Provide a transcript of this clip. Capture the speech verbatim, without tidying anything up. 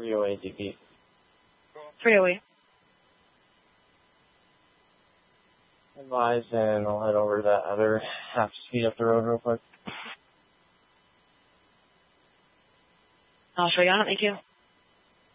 three oh eight D P. three oh eight. Advise, and I'll head over to that other half speed up the road real quick. I'll show you on it. Thank you.